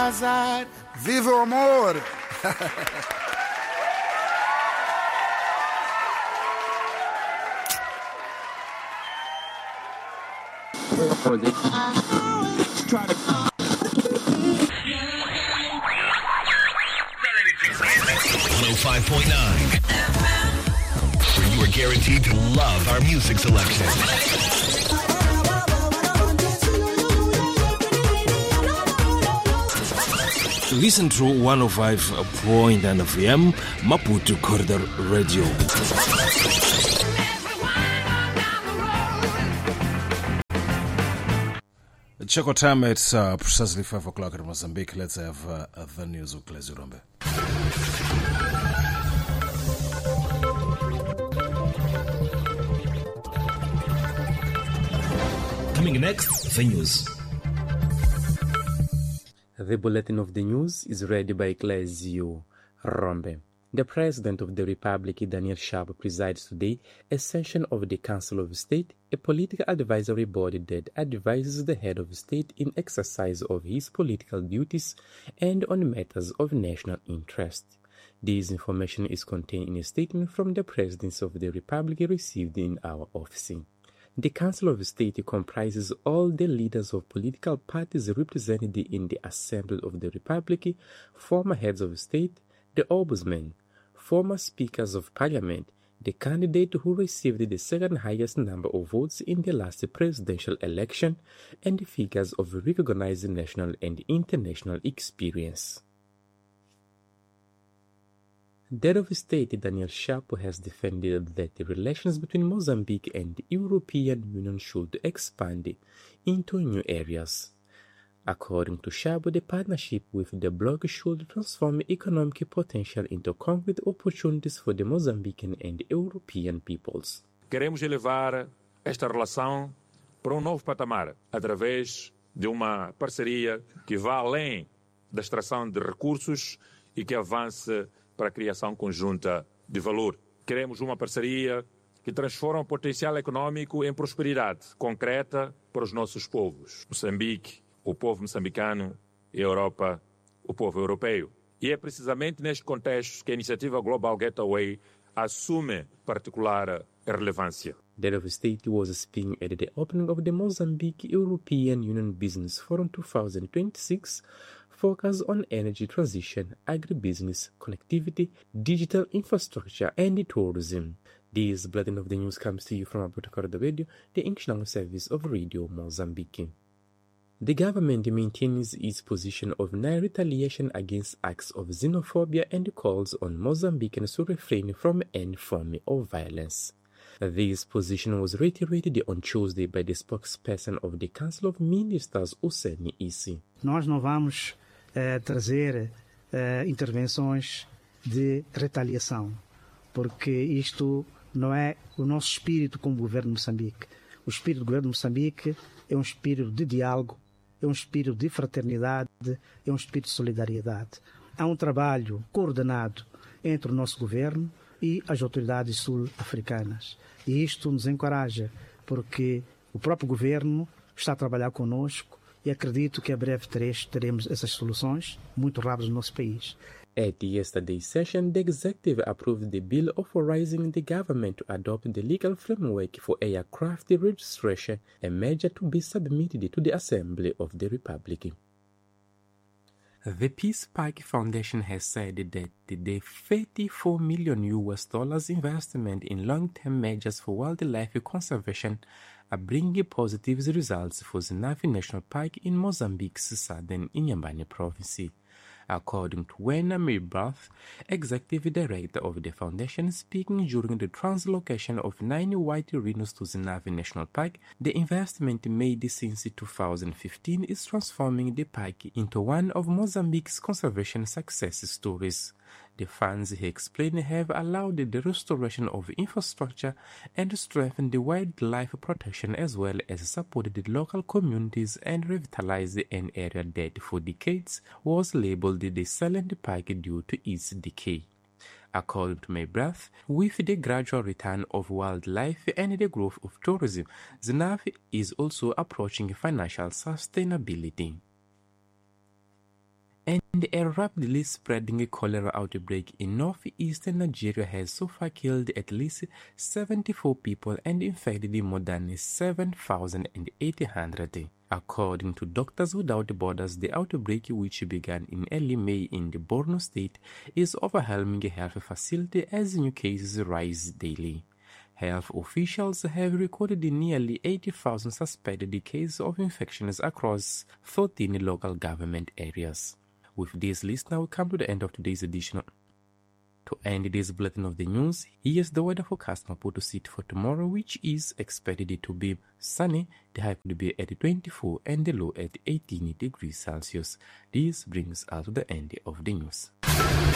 azar, viva o amor! Where you are guaranteed to love our music selection. Listen to 105.9 FM Maputo Corridor Radio. Check our time at precisely 5 o'clock in Mozambique. Let's have the news with Klezi Rombe. Coming next, the news. The bulletin of the news is read by Klezio Rombe. The President of the Republic, Daniel Chapo, presides today a session of the Council of State, a political advisory body that advises the head of state in exercise of his political duties and on matters of national interest. This information is contained in a statement from the Presidency of the Republic received in our office. The Council of State comprises all the leaders of political parties represented in the Assembly of the Republic, former heads of state, the ombudsman, former speakers of parliament, the candidate who received the second highest number of votes in the last presidential election, and the figures of recognized national and international experience. The head of state, Daniel Chapo, has defended that the relations between Mozambique and the European Union should expand into new areas. According to Chapo, the partnership with the bloc should transform economic potential into concrete opportunities for the Mozambican and European peoples. Queremos elevar esta relação para novo patamar através de uma parceria que vá além da extração de recursos e que avance para a criação conjunta de valor. Queremos uma parceria que transforma o potencial econômico em prosperidade concreta para os nossos povos. Moçambique, o povo moçambicano, e a Europa, o povo europeu. E é precisamente neste contexto que a iniciativa Global Gateway assume particular relevância. The head of state was speaking at the opening of the Mozambique European Union Business Forum 2026, focused on energy transition, agribusiness, connectivity, digital infrastructure, and tourism. This bulletin of the news comes to you from Maputo Corridor Radio, the English language service of Radio Mozambique. The government maintains its position of non-retaliation against acts of xenophobia and calls on Mozambicans to refrain from any form of violence. This position was reiterated on Tuesday by the spokesperson of the Council of Ministers, Hussein Isi. Nós não vamos trazer intervenções de retaliação, porque isto não é o nosso espírito como governo de Moçambique. O espírito do governo de Moçambique é um espírito de diálogo, é um espírito de fraternidade, é um espírito de solidariedade. Há um trabalho coordenado entre o nosso governo e as autoridades sul-africanas. E isto nos encoraja, porque o próprio governo está a trabalhar conosco e acredito que a breve teremos essas soluções muito rápidas no nosso país. At yesterday's session, the executive approved the bill authorizing the government to adopt the legal framework for aircraft registration, a measure to be submitted to the Assembly of the Republic. The Peace Park Foundation has said that the $34 million investment in long-term measures for wildlife conservation are bringing positive results for Zinavi National Park in Mozambique's southern Inhambane province. According to Wena Mirbrath, executive director of the foundation, speaking during the translocation of 9 white rhinos to Zinavi National Park, the investment made since 2015 is transforming the park into one of Mozambique's conservation success stories. The funds, he explained, have allowed the restoration of infrastructure and strengthened the wildlife protection as well as supported the local communities and revitalized an area that for decades was labeled the silent park due to its decay. According to Maybrath, with the gradual return of wildlife and the growth of tourism, Zinavi is also approaching financial sustainability. And a rapidly spreading cholera outbreak in northeastern Nigeria has so far killed at least 74 people and infected more than 7,800. According to Doctors Without Borders, the outbreak, which began in early May in the Borno state, is overwhelming health facilities as new cases rise daily. Health officials have recorded nearly 80,000 suspected cases of infections across 13 local government areas. With this list, now we come to the end of today's edition. To end this bulletin of the news, here's the weather forecast Maputo City for tomorrow, which is expected to be sunny. The high could be at 24 and the low at 18 degrees Celsius. This brings us to the end of the news.